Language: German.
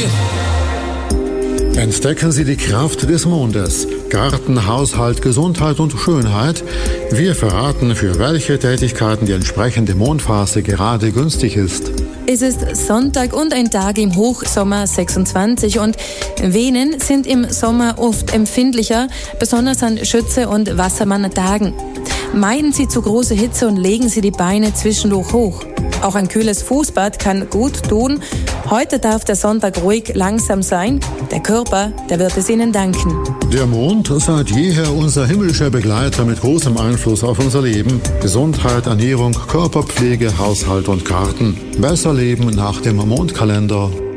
Entdecken Sie die Kraft des Mondes. Garten, Haushalt, Gesundheit und Schönheit. Wir verraten, für welche Tätigkeiten die entsprechende Mondphase gerade günstig ist. Es ist Sonntag und ein Tag im Hochsommer 26 und Venen sind im Sommer oft empfindlicher, besonders an Schütze- und Wassermann-Tagen. Meiden Sie zu große Hitze und legen Sie die Beine zwischendurch hoch. Auch ein kühles Fußbad kann gut tun. Heute darf der Sonntag ruhig langsam sein. Der Körper, der wird es Ihnen danken. Der Mond, seit jeher unser himmlischer Begleiter mit großem Einfluss auf unser Leben. Gesundheit, Ernährung, Körperpflege, Haushalt und Garten. Besser leben nach dem Mondkalender.